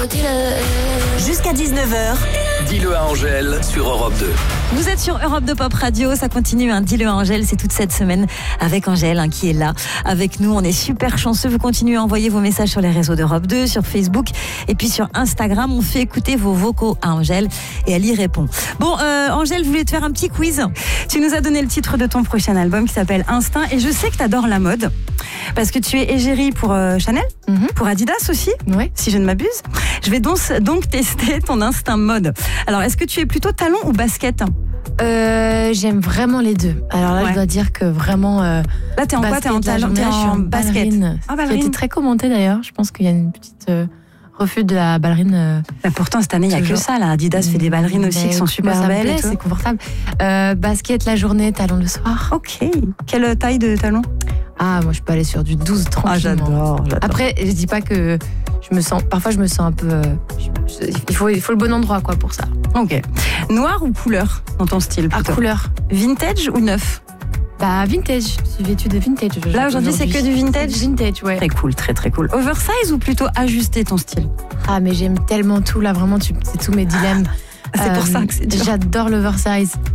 Jusqu'à 19h. Dis-le à Angèle sur Europe 2. Vous êtes sur Europe 2 Pop Radio, ça continue, dis-le à Angèle, c'est toute cette semaine avec Angèle qui est là avec nous. On est super chanceux, vous continuez à envoyer vos messages sur les réseaux d'Europe 2, sur Facebook et puis sur Instagram. On fait écouter vos vocaux à Angèle et elle y répond. Bon, Angèle, je voulais te faire un petit quiz. Tu nous as donné le titre de ton prochain album qui s'appelle Instinct et je sais que tu adores la mode parce que tu es égérie pour Chanel, pour Adidas aussi, si je ne m'abuse. Je vais donc tester ton instinct mode. Alors, est-ce que tu es plutôt talon ou basket ? J'aime vraiment les deux. Alors là, je dois dire que vraiment. Là, t'es en quoi ? T'es en talon, t'es en basket. Ça a été très commenté d'ailleurs. Je pense qu'il y a une petite refus de la ballerine. Pourtant, cette année, il n'y a que ça. Là. Adidas fait des ballerines aussi qui sont super belles. Et tout. C'est confortable. Basket la journée, talon le soir. Ok. Quelle taille de talon ? Ah, moi, je peux aller sur du 12, 30. Ah, j'adore. Après, je dis pas que parfois, je me sens un peu. Il faut le bon endroit, quoi, pour ça. Ok. Noir ou couleur dans ton style plutôt ? Couleur. Vintage ou neuf ? Bah, vintage. Je suis vêtue de vintage. Là, aujourd'hui, c'est que du vintage ? Vintage, ouais. Très cool, très très cool. Oversize ou plutôt ajusté ton style ? Ah, mais j'aime tellement tout, là, vraiment, c'est tous mes dilemmes. C'est pour ça que c'est dur. J'adore l'oversize.